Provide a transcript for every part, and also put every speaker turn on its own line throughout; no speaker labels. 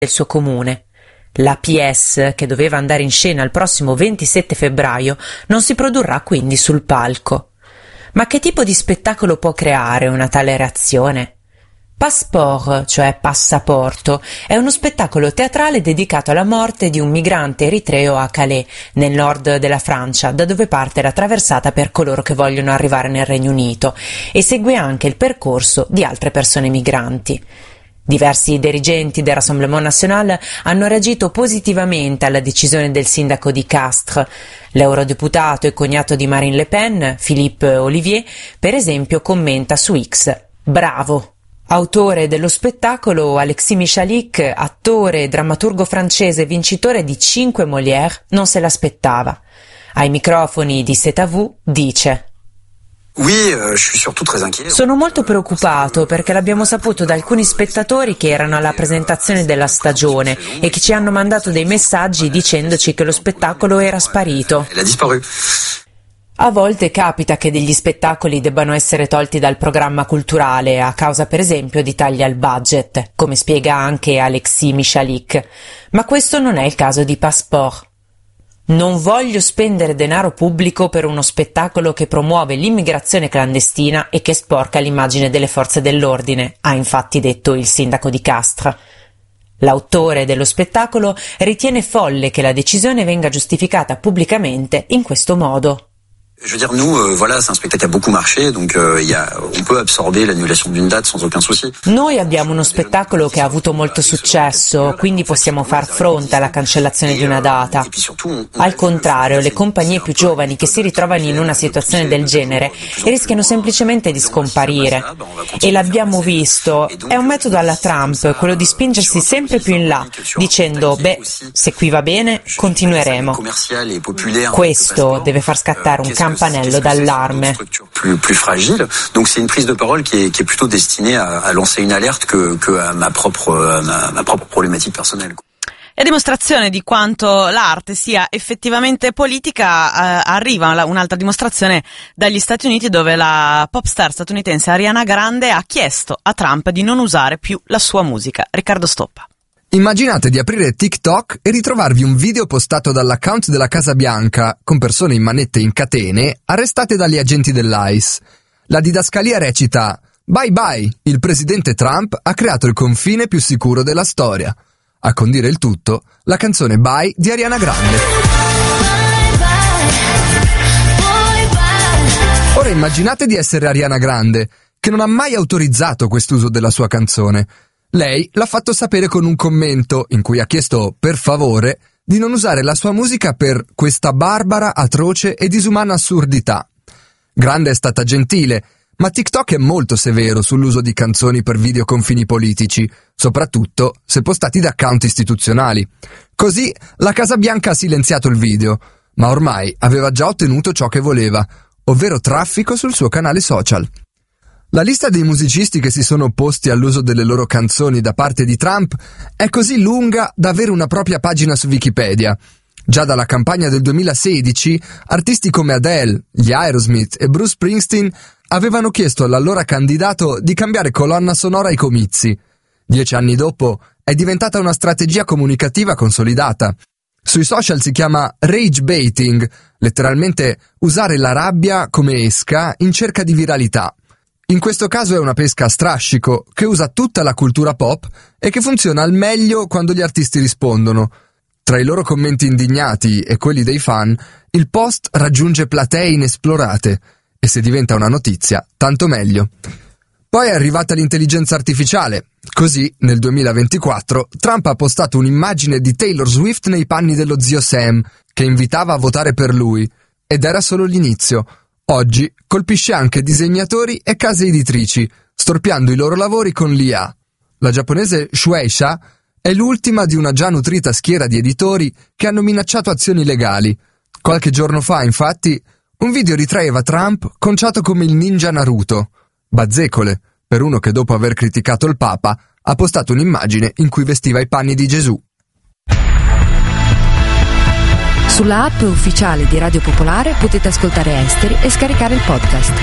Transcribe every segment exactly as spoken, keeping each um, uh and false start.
del suo comune. La pièce, che doveva andare in scena il prossimo ventisette febbraio, non si produrrà quindi sul palco. Ma che tipo di spettacolo può creare una tale reazione? Passeport, cioè passaporto, è uno spettacolo teatrale dedicato alla morte di un migrante eritreo a Calais, nel nord della Francia, da dove parte la traversata per coloro che vogliono arrivare nel Regno Unito, e segue anche il percorso di altre persone migranti. Diversi dirigenti del Rassemblement National hanno reagito positivamente alla decisione del sindaco di Castres. L'eurodeputato e cognato di Marine Le Pen, Philippe Ollivier, per esempio, commenta su X: «Bravo!». Autore dello spettacolo, Alexis Michalik, attore e drammaturgo francese vincitore di cinque Molière, non se l'aspettava. Ai microfoni di C'est à vous dice: «Sono molto preoccupato perché l'abbiamo saputo da alcuni spettatori che erano alla presentazione della stagione e che ci hanno mandato dei messaggi dicendoci che lo spettacolo era sparito». A volte capita che degli spettacoli debbano essere tolti dal programma culturale a causa, per esempio, di tagli al budget, come spiega anche Alexis Michalik, ma questo non è il caso di Passeport. «Non voglio spendere denaro pubblico per uno spettacolo che promuove l'immigrazione clandestina e che sporca l'immagine delle forze dell'ordine», ha infatti detto il sindaco di Castres. L'autore dello spettacolo ritiene folle che la decisione venga giustificata pubblicamente in questo modo.
Je veux dire, nous, euh, voilà, c'est un spectacle qui a beaucoup marché, donc euh, y a, on peut absorber l'annulation d'une date sans aucun souci.
Noi abbiamo uno spettacolo che ha avuto molto successo, quindi possiamo far fronte alla cancellazione di una data. Al contrario, le compagnie più giovani che si ritrovano in una situazione del genere rischiano semplicemente di scomparire. E l'abbiamo visto, è un metodo alla Trump, quello di spingersi sempre più in là, dicendo, beh, se qui va bene, continueremo. Questo deve far scattare un campanello campanello d'allarme.
Plus, plus fragile. Donc c'est une prise de parole qui est, qui est plutôt destinée à, à lancer une alerte que, que à ma propre, à ma, ma propre problématique personnelle.
E dimostrazione di quanto l'arte sia effettivamente politica, eh, arriva un'altra dimostrazione dagli Stati Uniti, dove la pop star statunitense Ariana Grande ha chiesto a Trump di non usare più la sua musica. Riccardo Stoppa.
Immaginate di aprire TikTok e ritrovarvi un video postato dall'account della Casa Bianca con persone in manette e in catene arrestate dagli agenti dell'I C E. La didascalia recita: «Bye bye, il presidente Trump ha creato il confine più sicuro della storia». A condire il tutto, la canzone Bye di Ariana Grande. Ora immaginate di essere Ariana Grande, che non ha mai autorizzato quest'uso della sua canzone. Lei l'ha fatto sapere con un commento in cui ha chiesto, per favore, di non usare la sua musica per questa barbara, atroce e disumana assurdità. Grande è stata gentile, ma TikTok è molto severo sull'uso di canzoni per video con fini politici, soprattutto se postati da account istituzionali. Così la Casa Bianca ha silenziato il video, ma ormai aveva già ottenuto ciò che voleva, ovvero traffico sul suo canale social. La lista dei musicisti che si sono opposti all'uso delle loro canzoni da parte di Trump è così lunga da avere una propria pagina su Wikipedia. Già dalla campagna del duemilasedici, artisti come Adele, gli Aerosmith e Bruce Springsteen avevano chiesto all'allora candidato di cambiare colonna sonora ai comizi. Dieci anni dopo è diventata una strategia comunicativa consolidata. Sui social si chiama rage baiting, letteralmente usare la rabbia come esca in cerca di viralità. In questo caso è una pesca a strascico che usa tutta la cultura pop e che funziona al meglio quando gli artisti rispondono. Tra i loro commenti indignati e quelli dei fan, il post raggiunge platee inesplorate e se diventa una notizia, tanto meglio. Poi è arrivata l'intelligenza artificiale. Così, nel duemilaventiquattro, Trump ha postato un'immagine di Taylor Swift nei panni dello zio Sam, che invitava a votare per lui. Ed era solo l'inizio. Oggi colpisce anche disegnatori e case editrici, storpiando i loro lavori con l'I A. La giapponese Shueisha è l'ultima di una già nutrita schiera di editori che hanno minacciato azioni legali. Qualche giorno fa, infatti, un video ritraeva Trump conciato come il ninja Naruto. Bazzecole, per uno che dopo aver criticato il Papa ha postato un'immagine in cui vestiva i panni di Gesù.
Sulla app ufficiale di Radio Popolare potete ascoltare Esteri e scaricare il podcast.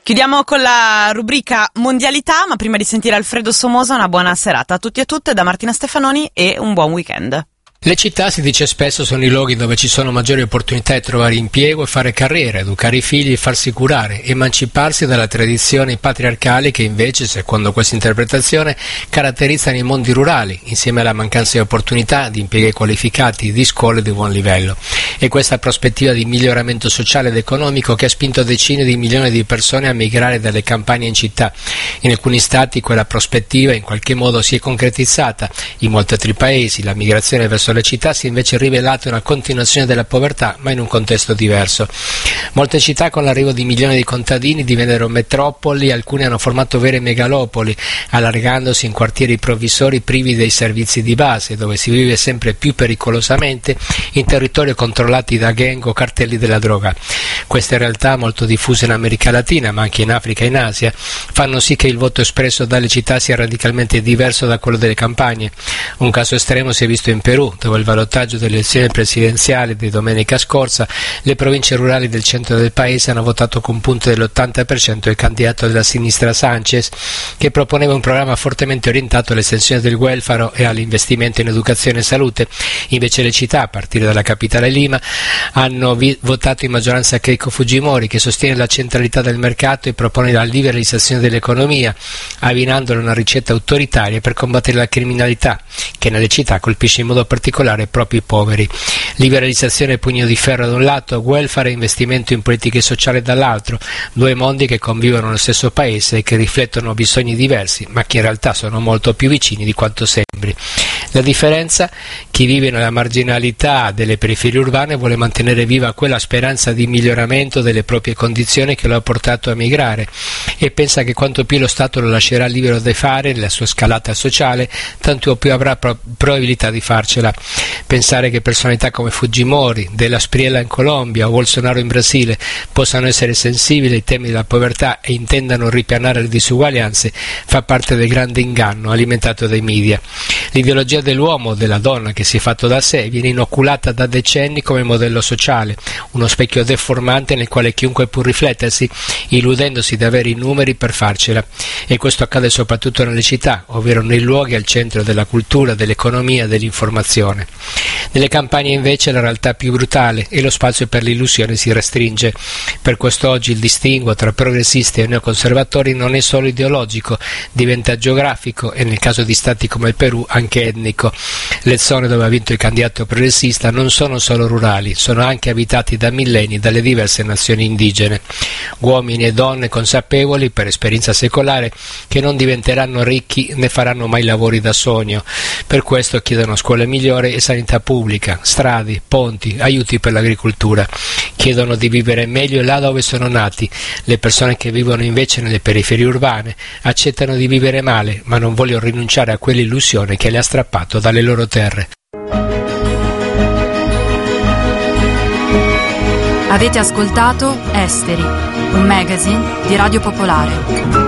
Chiudiamo con la rubrica Mondialità, ma prima di sentire Alfredo Somoza una buona serata a tutti e a tutte da Martina Stefanoni e un buon weekend.
Le città, si dice spesso, sono i luoghi dove ci sono maggiori opportunità di trovare impiego e fare carriera, educare i figli e farsi curare, emanciparsi dalle tradizioni patriarcali che invece, secondo questa interpretazione, caratterizzano i mondi rurali, insieme alla mancanza di opportunità, di impieghi qualificati, di scuole di buon livello. E questa prospettiva di miglioramento sociale ed economico che ha spinto decine di milioni di persone a migrare dalle campagne in città. In alcuni stati quella prospettiva in qualche modo si è concretizzata, in molti altri paesi la migrazione verso le città si è invece rivelata una continuazione della povertà, ma in un contesto diverso. Molte città con l'arrivo di milioni di contadini divennero metropoli, alcune hanno formato vere megalopoli, allargandosi in quartieri provvisori privi dei servizi di base, dove si vive sempre più pericolosamente in territori controllati da gang o cartelli della droga. Queste realtà, molto diffuse in America Latina, ma anche in Africa e in Asia, fanno sì che il voto espresso dalle città sia radicalmente diverso da quello delle campagne. Un caso estremo si è visto in Perù, dove il ballottaggio delle elezioni presidenziali di domenica scorsa, le province rurali del centro del paese hanno votato con punte dell'ottanta per cento il candidato della sinistra Sanchez, che proponeva un programma fortemente orientato all'estensione del welfare e all'investimento in educazione e salute. Invece le città, a partire dalla capitale Lima, hanno vi- votato in maggioranza Keiko Fujimori, che sostiene la centralità del mercato e propone la liberalizzazione dell'economia, abbinandola a una ricetta autoritaria per combattere la criminalità, che nelle città colpisce in modo particolare proprio i poveri. Liberalizzazione e pugno di ferro da un lato, welfare e investimento in politiche sociali dall'altro, due mondi che convivono nello stesso paese e che riflettono bisogni diversi, ma che in realtà sono molto più vicini di quanto sembri. La differenza? Chi vive nella marginalità delle periferie urbane vuole mantenere viva quella speranza di miglioramento delle proprie condizioni che lo ha portato a migrare e pensa che quanto più lo Stato lo lascerà libero di fare nella sua scalata sociale, tanto più avrà pro- probabilità di farcela. Pensare che personalità come Fujimori, Della Spriella in Colombia o Bolsonaro in Brasile possano essere sensibili ai temi della povertà e intendano ripianare le disuguaglianze fa parte del grande inganno alimentato dai media. L'ideologia dell'uomo o della donna che si è fatto da sé viene inoculata da decenni come modello sociale, uno specchio deformante nel quale chiunque può riflettersi, illudendosi di avere i numeri per farcela. E questo accade soprattutto nelle città, ovvero nei luoghi al centro della cultura, dell'economia, dell'informazione. Nelle campagne invece la realtà è più brutale e lo spazio per l'illusione si restringe. Per questo oggi il distinguo tra progressisti e neoconservatori non è solo ideologico, diventa geografico e nel caso di stati come il Perù anche etnico. Le zone dove ha vinto il candidato progressista non sono solo rurali, sono anche abitati da millenni dalle diverse nazioni indigene. Uomini e donne consapevoli, per esperienza secolare, che non diventeranno ricchi né faranno mai lavori da sogno. Per questo chiedono scuole migliori e sanità pubblica, strade, ponti, aiuti per l'agricoltura. Chiedono di vivere meglio là dove sono nati. Le persone che vivono invece nelle periferie urbane accettano di vivere male, ma non vogliono rinunciare a quell'illusione che le ha strappato dalle loro terre.
Avete ascoltato Esteri, un magazine di Radio Popolare.